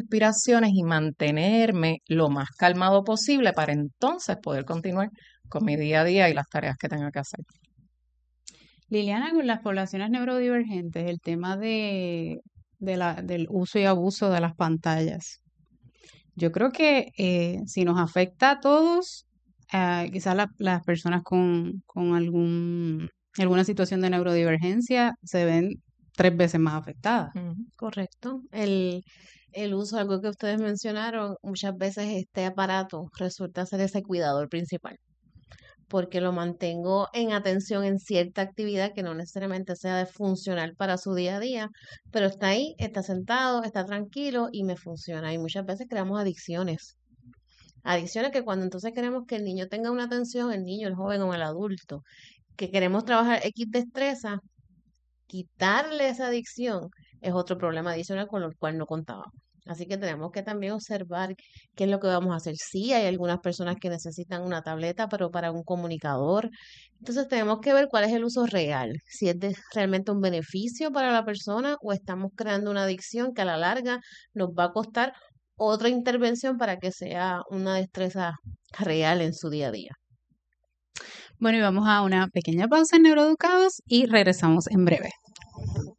respiraciones y mantenerme lo más calmado posible para entonces poder continuar con mi día a día y las tareas que tenga que hacer. Liliana, con las poblaciones neurodivergentes, el tema del uso y abuso de las pantallas. Yo creo que si nos afecta a todos, quizás las personas con alguna situación de neurodivergencia se ven 3 veces más afectadas. Correcto. El uso, algo que ustedes mencionaron, muchas veces este aparato resulta ser ese cuidador principal, porque lo mantengo en atención en cierta actividad que no necesariamente sea de funcional para su día a día, pero está ahí, está sentado, está tranquilo y me funciona. Y muchas veces creamos adicciones. Adicciones que cuando entonces queremos que el niño tenga una atención, el niño, el joven o el adulto, que queremos trabajar X destreza, quitarle esa adicción es otro problema adicional con el cual no contábamos. Así que tenemos que también observar qué es lo que vamos a hacer. Sí, hay algunas personas que necesitan una tableta, pero para un comunicador. Entonces tenemos que ver cuál es el uso real, si es realmente un beneficio para la persona o estamos creando una adicción que a la larga nos va a costar otra intervención para que sea una destreza real en su día a día. Bueno, y vamos a una pequeña pausa en Neuroeducados y regresamos en breve.